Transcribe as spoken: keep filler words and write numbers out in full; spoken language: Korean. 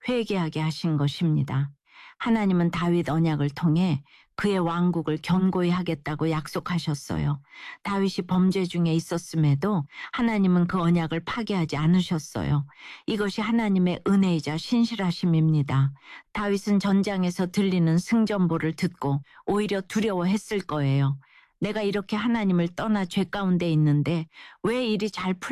회개하게 하신 것입니다. 하나님은 다윗 언약을 통해 그의 왕국을 견고히 하겠다고 약속하셨어요. 다윗이 범죄 중에 있었음에도 하나님은 그 언약을 파기하지 않으셨어요. 이것이 하나님의 은혜이자 신실하심입니다. 다윗은 전장에서 들리는 승전보를 듣고 오히려 두려워했을 거예요. 내가 이렇게 하나님을 떠나 죄 가운데 있는데 왜 일이 잘 풀